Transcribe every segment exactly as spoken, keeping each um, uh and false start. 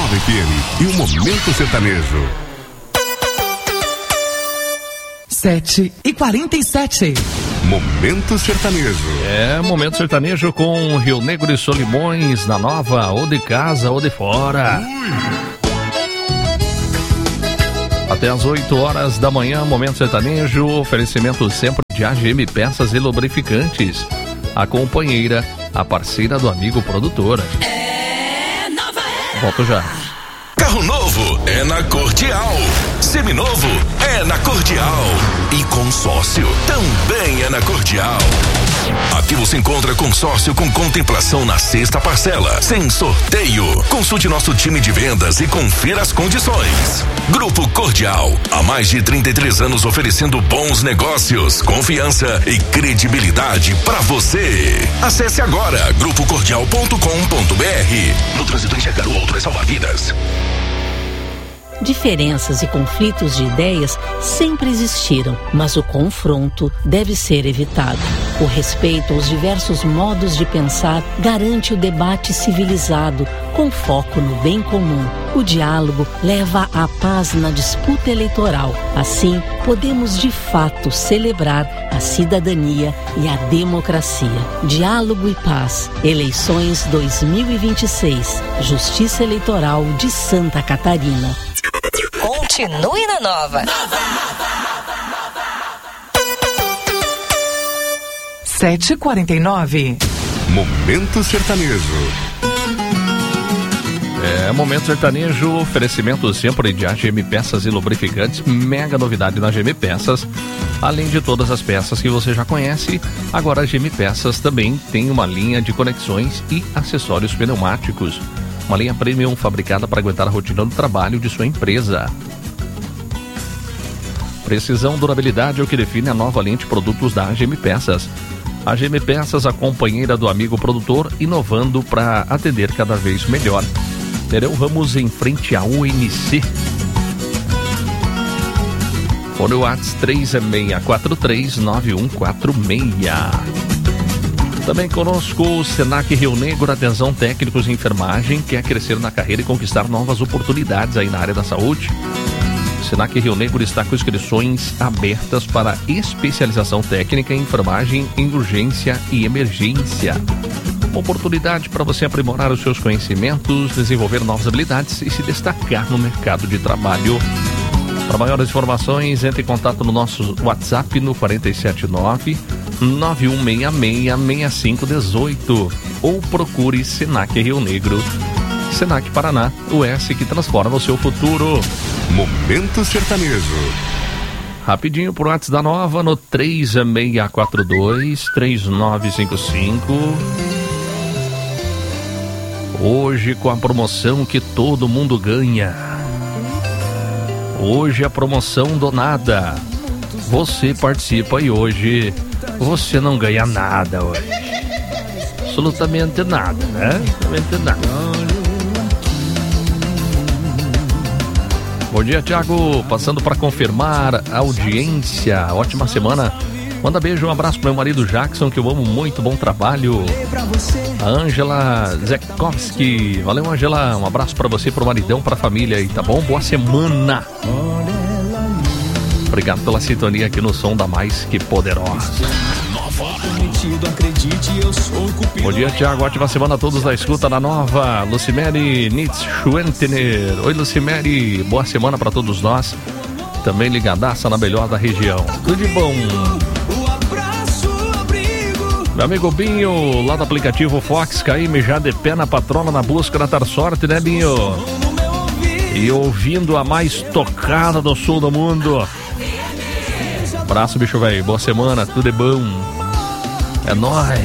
Nova F M e o Momento Sertanejo. sete e quarenta e sete. Momento Sertanejo. É, Momento Sertanejo com Rio Negro e Solimões na Nova, ou de casa ou de fora. Ui. Até às oito horas da manhã, Momento Sertanejo, oferecimento sempre de A G M Peças e Lubrificantes. A companheira, a parceira do amigo produtor. É Nova Era. Volto já. Carro novo é na Cordial. Seminovo é na Cordial. E consórcio também é na Cordial. Aqui você encontra consórcio com contemplação na sexta parcela, sem sorteio. Consulte nosso time de vendas e confira as condições. Grupo Cordial, há mais de trinta e três anos oferecendo bons negócios, confiança e credibilidade para você. Acesse agora grupo cordial ponto com ponto b r. No trânsito, enxergar o outro é salvar vidas. Diferenças e conflitos de ideias sempre existiram, mas o confronto deve ser evitado. O respeito aos diversos modos de pensar garante o debate civilizado, com foco no bem comum. O diálogo leva à paz na disputa eleitoral. Assim, podemos de fato celebrar a cidadania e a democracia. Diálogo e paz. Eleições dois mil e vinte e seis. Justiça Eleitoral de Santa Catarina. Continue na Nova. sete e quarenta e nove. Momento Sertanejo. É, Momento Sertanejo, oferecimento sempre de A G M Peças e Lubrificantes. Mega novidade na A G M Peças. Além de todas as peças que você já conhece, agora a A G M Peças também tem uma linha de conexões e acessórios pneumáticos. Uma linha premium fabricada para aguentar a rotina do trabalho de sua empresa. Precisão, durabilidade é o que define a nova linha de produtos da A G M Peças. A G M Peças, a companheira do amigo produtor, inovando para atender cada vez melhor. Nereu Ramos, em frente à U N C. Fone WhatsApp três seis quatro três nove um quatro seis. Também conosco o Senac Rio Negro, atenção técnicos em enfermagem, quer crescer na carreira e conquistar novas oportunidades aí na área da saúde. O Senac Rio Negro está com inscrições abertas para especialização técnica em enfermagem em urgência e emergência. Uma oportunidade para você aprimorar os seus conhecimentos, desenvolver novas habilidades e se destacar no mercado de trabalho. Para maiores informações, entre em contato no nosso WhatsApp no quatro sete nove, nove um seis seis, seis cinco um oito ou procure Senac Rio Negro. Senac Paraná, o S que transforma o seu futuro. Momento Sertanejo. Rapidinho pro WhatsApp da Nova no três seis quatro dois, três nove cinco cinco. Hoje com a promoção que todo mundo ganha. Hoje a promoção do nada. Você participa e hoje você não ganha nada hoje. Absolutamente nada, né? Absolutamente nada. Bom dia, Thiago. Passando para confirmar a audiência. Ótima semana. Manda beijo, um abraço para meu marido Jackson, que eu amo muito. Bom trabalho. A Ângela Zekowski. Valeu, Ângela. Um abraço para você, pro maridão, pra família aí, tá bom? Boa semana. Obrigado pela sintonia aqui no Som da Mais Que Poderosa. Bom dia, Thiago. Ótima semana a todos da escuta da Nova. Lucimere Nitzschwentener. Oi, Lucimere. Boa semana para todos nós. Também ligadaça na melhor da região. Tudo de bom. Meu amigo Binho, lá do aplicativo Fox K M, já de pé na patrona na busca da tar sorte, né, Binho? E ouvindo a mais tocada do sul do mundo. Abraço, bicho velho. Boa semana, tudo de bom. É nóis.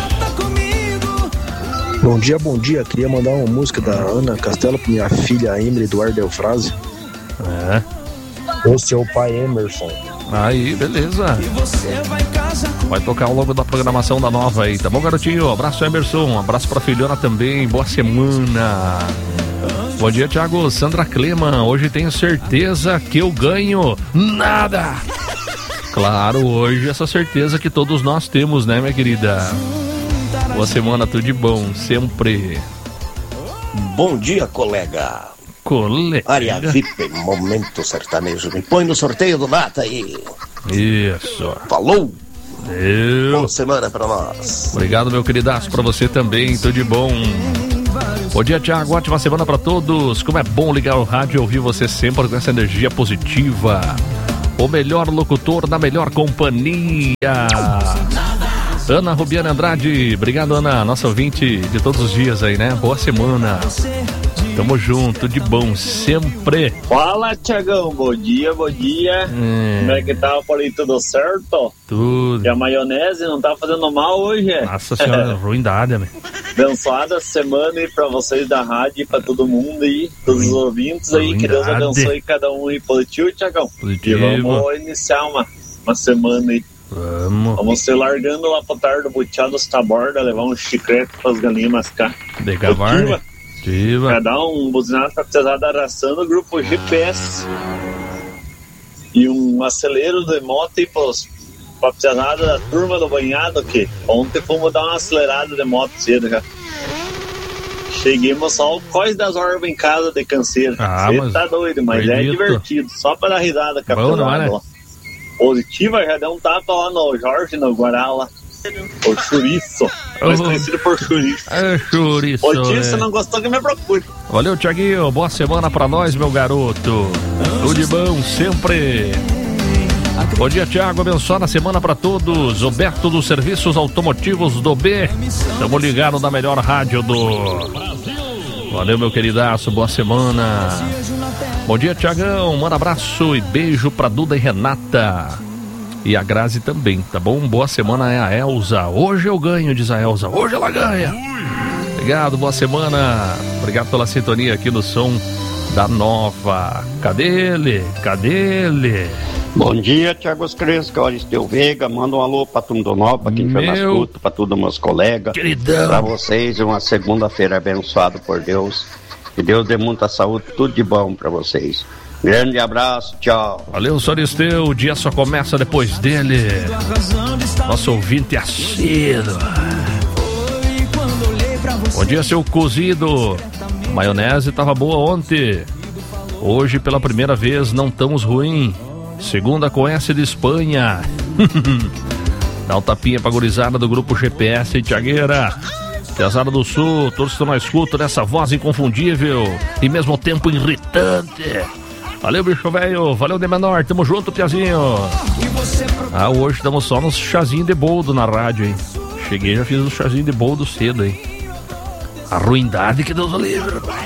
Bom dia, bom dia. Queria mandar uma música da Ana Castelo pra minha filha Emily Eduardo Eufrase. É. Ou seu pai Emerson. Aí, beleza. Vai tocar ao longo da programação da Nova aí, tá bom, garotinho? Abraço, Emerson. Um abraço pra filhona também. Boa semana. Bom dia, Thiago. Sandra Cleman. Hoje tenho certeza que eu ganho nada. Claro, hoje essa certeza que todos nós temos, né, minha querida? Boa semana, tudo de bom, sempre. Bom dia, colega. colega. Área V I P, Momento Sertanejo. Me põe no sorteio do Nata aí. Isso. Falou. Eu. Boa semana pra nós. Obrigado, meu queridaço, pra você também, tudo de bom. Bom dia, Thiago, ótima semana pra todos. Como é bom ligar o rádio e ouvir você sempre com essa energia positiva. O melhor locutor na melhor companhia. Ana Rubiana Andrade, obrigado, Ana, nossa ouvinte de todos os dias aí, né? Boa semana. Tamo junto, de bom, sempre. Fala, Tiagão, bom dia, bom dia. É. Como é que tá por aí, tudo certo? Tudo. E a maionese não tá fazendo mal hoje? Nossa senhora, ruindade, né? Abençoada semana aí pra vocês da rádio, pra todo mundo aí, todos os ouvintes aí, que Deus abençoe cada um aí. Positivo, Tiagão? Positivo. E vamos iniciar uma, uma semana aí. Vamos. Vamos ser largando lá pra tarde, buteados da borda, levar um chiclete pras galinhas mascar. De cavar, Diva. Cada um buzinado pra precisar da ração no grupo G P S. E um acelero de moto aí pros, pra precisar da turma do banhado, que ontem fomos dar uma acelerada de moto cedo já. Cheguemos só o cois das orbas em casa de canseiro. Ah, Você mas tá doido, mas acredito. É divertido, só pra dar risada, Bom, capitão. não é, né? Positiva, já deu um tapa lá no Jorge, no Guará lá. O chouriço. Mais Oh. conhecido por chouriço. É chouriço. Ô tio, né? se não gostou que me procure. Valeu, Thiaguinho. Boa semana pra nós, meu garoto. Tudo de bom, sempre. Bom dia, Thiago. Abençoada semana pra todos. O Beto dos Serviços Automotivos do B. Tamo ligado na melhor rádio do... Valeu, meu queridaço. Boa semana. Bom dia, Thiagão. Manda abraço e beijo pra Duda e Renata. E a Grazi também, tá bom? Boa semana é a Elza. Hoje eu ganho, diz a Elza. Hoje ela ganha. Obrigado, boa semana. Obrigado pela sintonia aqui no som da Nova. Cadê ele? Cadê ele? Bom dia, Thiago Cresca, Oristeu Veiga, manda um alô pra turma do Nova, pra quem foi na Meu escuta, pra todos meus colegas. Queridão. Pra vocês, uma segunda-feira abençoada por Deus. Que Deus dê muita saúde, tudo de bom pra vocês. Grande abraço, tchau. Valeu, Soristeu. O dia só começa depois dele. Nosso ouvinte assíduo. Bom dia, seu cozido. A maionese tava boa ontem. Hoje, pela primeira vez, não estamos ruim. Segunda com S de Espanha. Dá um tapinha pra gurizada do grupo G P S e Tiagueira. Piazada do Sul, todos estão na escuta dessa voz inconfundível e mesmo tempo irritante. Valeu, bicho velho. Valeu, de menor. Tamo junto, Piazinho. Ah, hoje estamos só nos chazinho de boldo na rádio, hein? Cheguei, já fiz um chazinho de boldo cedo, hein? A ruindade que Deus o livre, pai.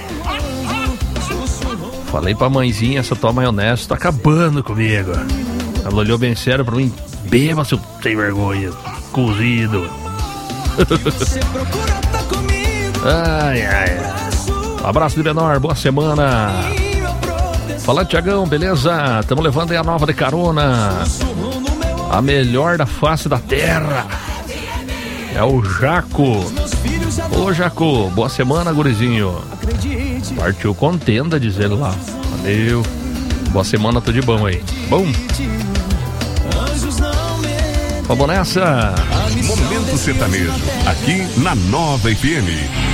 Falei pra mãezinha, essa tua maionese tá acabando comigo. Ela olhou bem sério pra mim. Beba, seu sem vergonha. Cozido. Ai, ai. Um abraço de menor, boa semana. Fala, Tiagão, beleza? Tamo levando aí a Nova de carona. A melhor da face da terra. É o Jaco. Ô, Jaco, boa semana, gurizinho. Partiu contenda, diz ele lá. Valeu. Boa semana, tudo de bom aí. Bom. Vamos nessa. Momento Sertanejo, aqui na Nova F M.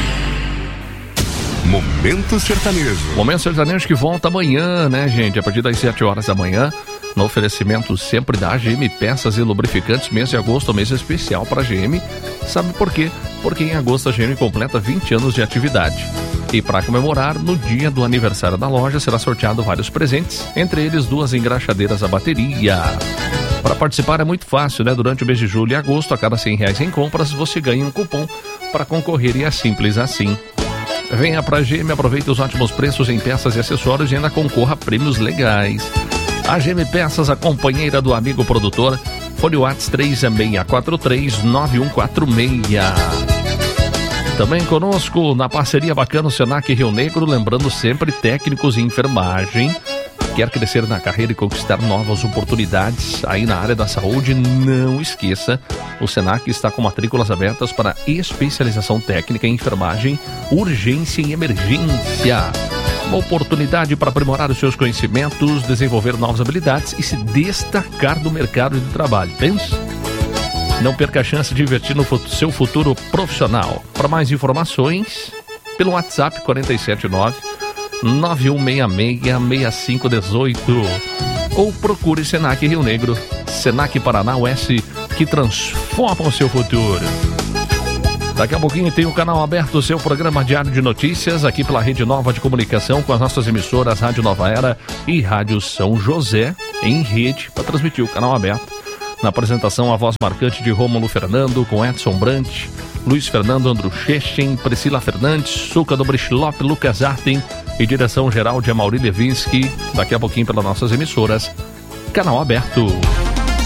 Momento Sertanejo. Momento Sertanejo que volta amanhã, né, gente? A partir das sete horas da manhã, no oferecimento sempre da A G M Peças e Lubrificantes. Mês de agosto, mês especial para a G M. Sabe por quê? Porque em agosto a G M completa vinte anos de atividade. E para comemorar, no dia do aniversário da loja, será sorteado vários presentes, entre eles duas engraxadeiras a bateria. Para participar é muito fácil, né? Durante o mês de julho e agosto, a cada cem reais em compras, você ganha um cupom para concorrer e é simples assim. Venha pra G M, aproveite os ótimos preços em peças e acessórios e ainda concorra a prêmios legais. A G M Peças, a companheira do amigo produtor. Fone WhatsApp três seis quatro três nove um quatro seis. Também conosco na parceria bacana o Senac Rio Negro, lembrando sempre técnicos em enfermagem. Quer crescer na carreira e conquistar novas oportunidades aí na área da saúde? Não esqueça, o Senac está com matrículas abertas para especialização técnica em enfermagem, urgência e emergência. Uma oportunidade para aprimorar os seus conhecimentos, desenvolver novas habilidades e se destacar no mercado de trabalho. Pensa? Não perca a chance de investir no seu futuro profissional. Para mais informações, pelo WhatsApp quatro sete nove, nove um seis seis, seis cinco um oito. Ou procure Senac Rio Negro, Senac Paraná Oeste, que transforma o seu futuro. Daqui a pouquinho tem o canal aberto, o seu programa diário de notícias, aqui pela Rede Nova de Comunicação, com as nossas emissoras Rádio Nova Era e Rádio São José, em rede, para transmitir o canal aberto. Na apresentação, a voz marcante de Rômulo Fernando, com Edson Brant, Luiz Fernando Andruchechen, Priscila Fernandes, Suca do Brichilop, Lucas Arten e direção geral de Amaury Levinsky. Daqui a pouquinho pelas nossas emissoras, canal aberto.